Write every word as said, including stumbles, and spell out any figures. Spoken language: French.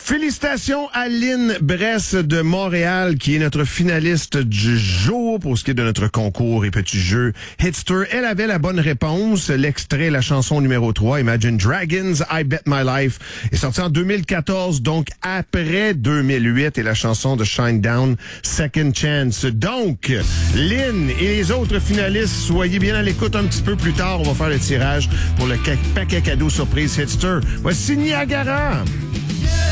Félicitations à Lynn Bress de Montréal, qui est notre finaliste du jour pour ce qui est de notre concours et petit jeu Hitster. Elle avait la bonne réponse. L'extrait, la chanson numéro trois, Imagine Dragons, I Bet My Life, est sorti en deux mille quatorze, donc après deux mille huit, et la chanson de Shinedown, Second Chance. Donc, Lynn et les autres finalistes, soyez bien à l'écoute un petit peu plus tard. On va faire le tirage pour le paquet cadeau surprise Hitster. Voici Niagara.